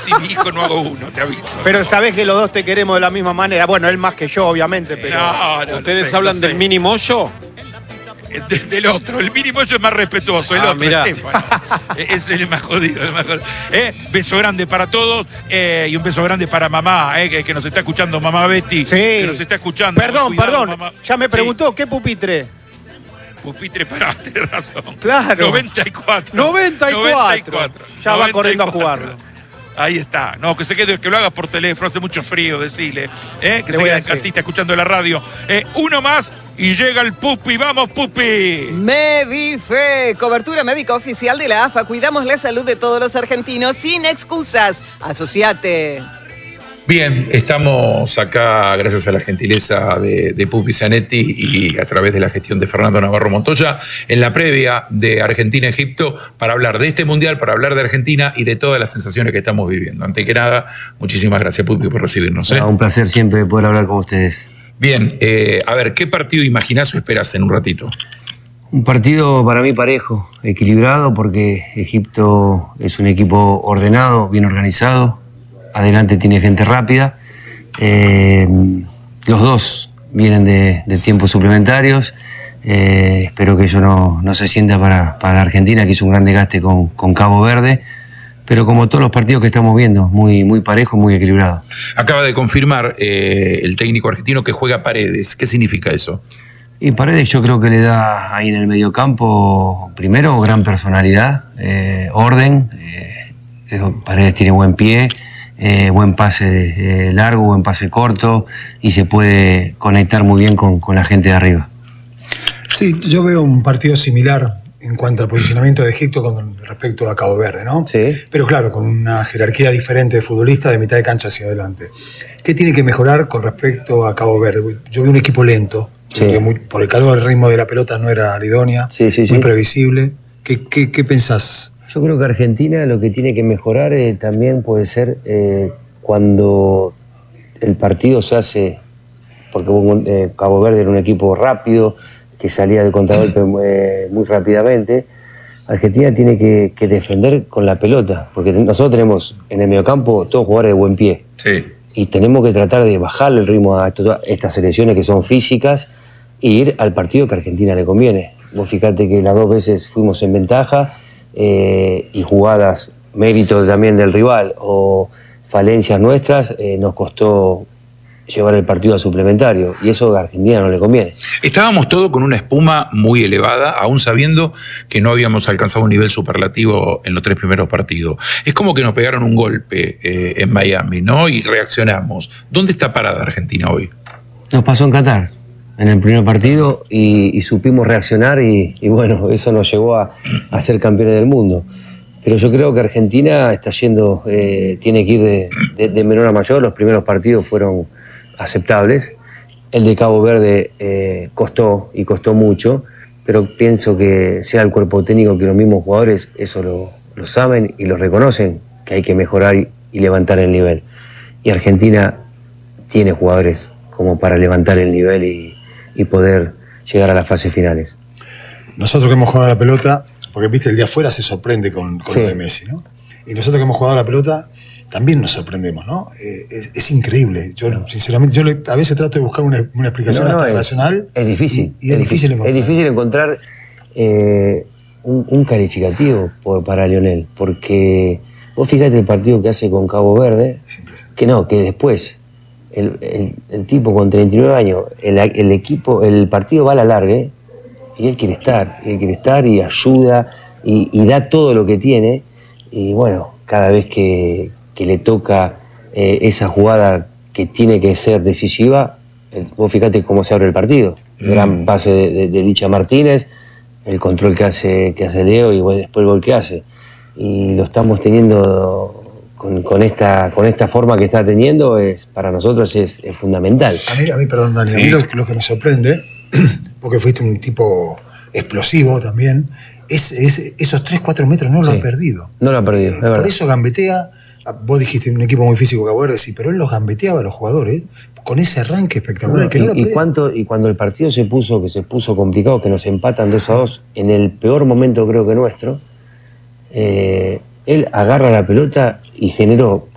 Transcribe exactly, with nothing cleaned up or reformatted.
y mi hijo no hago uno, te aviso. Pero sabés que los dos te queremos de la misma manera. Bueno, él más que yo, obviamente, pero... No, no, ¿Ustedes no sé, hablan no del sé. mini mollo? De, del otro, el mínimo yo es más respetuoso, el Ah, otro, mirá. Estefano. Es el más jodido, el más jodido. Eh, beso grande para todos eh, y un beso grande para mamá, eh, que, que nos está escuchando, mamá Betty. Sí. Que nos está escuchando. Perdón, Cuidado, perdón. mamá. Ya me Sí. preguntó, ¿qué pupitre? Pupitre, pará, tenés razón. Claro. noventa y cuatro. noventa y cuatro. noventa y cuatro. Ya va noventa y corriendo a cuatro. jugarlo. Ahí está. No, que se quede, que lo hagas por teléfono, hace mucho frío, decile. Eh, que Le se voy a quede en decir. casita escuchando la radio. Eh, uno más y llega el Pupi. ¡Vamos, Pupi! Medife, cobertura médica oficial de la A F A. Cuidamos la salud de todos los argentinos sin excusas. Asociate. Bien, estamos acá gracias a la gentileza de, de Pupi Zanetti y a través de la gestión de Fernando Navarro Montoya en la previa de Argentina-Egipto para hablar de este Mundial, para hablar de Argentina y de todas las sensaciones que estamos viviendo. Antes que nada, muchísimas gracias, Pupi, por recibirnos. ¿eh? Ah, un placer siempre poder hablar con ustedes. Bien, eh, a ver, ¿qué partido imaginás o esperás en un ratito? Un partido para mí parejo, equilibrado, porque Egipto es un equipo ordenado, bien organizado. Adelante tiene gente rápida. Eh, los dos vienen de, de tiempos suplementarios. Eh, espero que eso no, no se sienta para, para la Argentina, que hizo un gran desgaste con, con Cabo Verde. Pero como todos los partidos que estamos viendo, muy, muy parejo, muy equilibrado. Acaba de confirmar eh, el técnico argentino que juega Paredes. ¿Qué significa eso? Y Paredes yo creo que le da ahí en el mediocampo, primero, gran personalidad, eh, orden. Eh, Paredes tiene buen pie. Eh, buen pase eh, largo, buen pase corto y se puede conectar muy bien con, con la gente de arriba. Sí, yo veo un partido similar en cuanto al posicionamiento de Egipto con respecto a Cabo Verde, ¿no? Sí. Pero claro, con una jerarquía diferente de futbolistas de mitad de cancha hacia adelante. ¿Qué tiene que mejorar con respecto a Cabo Verde? Yo vi un equipo lento, Sí. que muy, por el calor del ritmo de la pelota no era idónea, Sí, sí, muy sí. previsible. ¿Qué, qué, qué pensás? Yo creo que Argentina lo que tiene que mejorar eh, también puede ser eh, cuando el partido se hace, porque eh, Cabo Verde era un equipo rápido, que salía de contragolpe eh, muy rápidamente. Argentina tiene que, que defender con la pelota, porque nosotros tenemos en el mediocampo todos jugadores de buen pie. Sí. Y tenemos que tratar de bajarle el ritmo a esto- estas selecciones que son físicas e ir al partido que a Argentina le conviene. Vos fíjate que las dos veces fuimos en ventaja eh, y jugadas, méritos también del rival o falencias nuestras, eh, nos costó llevar el partido a suplementario y eso a Argentina no le conviene. Estábamos todos con una espuma muy elevada, aún sabiendo que no habíamos alcanzado un nivel superlativo en los tres primeros partidos. Es como que nos pegaron un golpe eh, en Miami, ¿no? Y reaccionamos. ¿Dónde está parada Argentina hoy? Nos pasó en Qatar, en el primer partido, y, y supimos reaccionar y, y bueno, eso nos llevó a, a ser campeones del mundo. Pero yo creo que Argentina está yendo, eh, tiene que ir de, de, de menor a mayor. Los primeros partidos fueron aceptables. El de Cabo Verde eh, costó y costó mucho, pero pienso que sea el cuerpo técnico que los mismos jugadores eso lo, lo saben y lo reconocen, que hay que mejorar y, y levantar el nivel. Y Argentina tiene jugadores como para levantar el nivel y, y poder llegar a las fases finales. Nosotros que hemos jugado a la pelota, porque viste, el de afuera se sorprende con, con Sí. lo de Messi, ¿no? Y nosotros que hemos jugado a la pelota, también nos sorprendemos, ¿no? Eh, es, es increíble. Yo, sinceramente, yo le- a veces trato de buscar una, una explicación No, no, hasta es- racional. Es difícil. Y, y es, difícil encontrar. Es difícil encontrar eh, un, un calificativo por, para Lionel, porque vos fíjate el partido que hace con Cabo Verde, Es impresionante. que no, que después el, el- el tipo con treinta y nueve años, el, el equipo, el partido va a la larga y él quiere estar, él quiere estar y ayuda y, y da todo lo que tiene y bueno, cada vez que, que le toca eh, esa jugada que tiene que ser decisiva, el- vos fíjate cómo se abre el partido. Mm. Gran pase de, de- de Licha Martínez, el control que hace, que hace Leo y bueno, después el gol que hace. Y lo estamos teniendo con, con esta, con esta forma que está teniendo, es, para nosotros es, es fundamental. A mí, a mí, perdón, Dani, Sí. a mí lo, lo que me sorprende, porque fuiste un tipo explosivo también, es, es esos tres cuatro metros no lo Sí. ha perdido. No lo ha perdido, Eh, es por verdad. eso gambetea, vos dijiste un equipo muy físico que Verde, sí, pero él los gambeteaba a los jugadores con ese arranque espectacular que no lo y, y, perdía. cuánto, y cuando el partido se puso, que se puso complicado, que nos empatan dos a dos, en el peor momento creo que nuestro, eh, él agarra la pelota y generó